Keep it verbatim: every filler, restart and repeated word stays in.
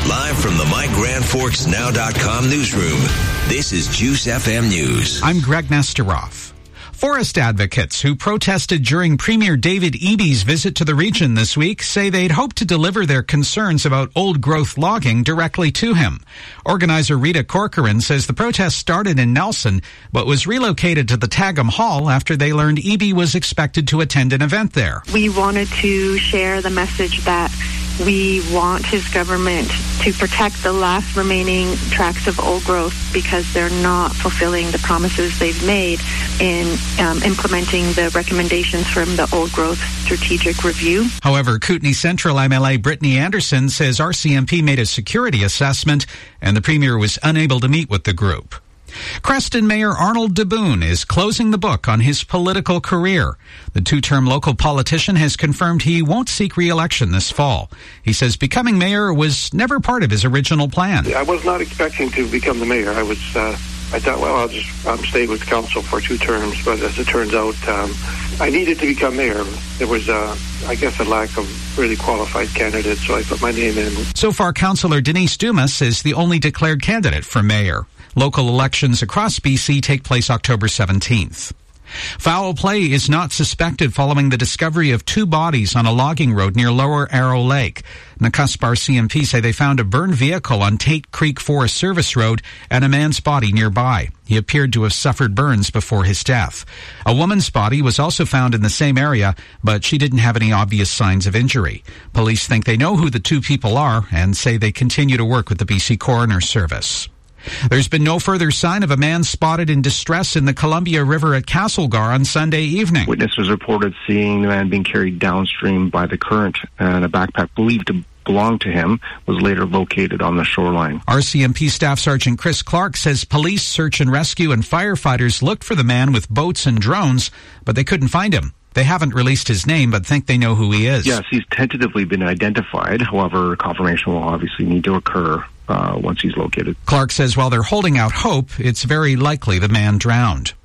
Live from the My Grand Forks Now dot com newsroom, this is Juice F M News. I'm Greg Nesteroff. Forest advocates who protested during Premier David Eby's visit to the region this week say they'd hoped to deliver their concerns about old-growth logging directly to him. Organizer Rita Corcoran says the protest started in Nelson, but was relocated to the Tagum Hall after they learned Eby was expected to attend an event there. We wanted to share the message that we want his government to protect the last remaining tracts of old growth because they're not fulfilling the promises they've made in um, implementing the recommendations from the old growth strategic review. However, Kootenay Central M L A Brittany Anderson says R C M P made a security assessment and the Premier was unable to meet with the group. Creston Mayor Arnold DeBoon is closing the book on his political career. The two-term local politician has confirmed he won't seek re-election this fall. He says becoming mayor was never part of his original plan. I was not expecting to become the mayor. I was, uh, I thought, well, I'll just um, stay with council for two terms. But as it turns out, um, I needed to become mayor. There was, uh, I guess, a lack of really qualified candidates, so I put my name in. So far, Councillor Denise Dumas is the only declared candidate for mayor. Local elections across B C take place October seventeenth. Foul play is not suspected following the discovery of two bodies on a logging road near Lower Arrow Lake. Nakusp R C M P say they found a burned vehicle on Tate Creek Forest Service Road and a man's body nearby. He appeared to have suffered burns before his death. A woman's body was also found in the same area, but she didn't have any obvious signs of injury. Police think they know who the two people are and say they continue to work with the B C Coroner Service. There's been no further sign of a man spotted in distress in the Columbia River at Castlegar on Sunday evening. Witnesses reported seeing the man being carried downstream by the current, and a backpack believed to belong to him was later located on the shoreline. R C M P Staff Sergeant Chris Clark says police, search and rescue, and firefighters looked for the man with boats and drones, but they couldn't find him. They haven't released his name, but think they know who he is. Yes, he's tentatively been identified. However, confirmation will obviously need to occur Uh, once he's located. Clark says while they're holding out hope, it's very likely the man drowned.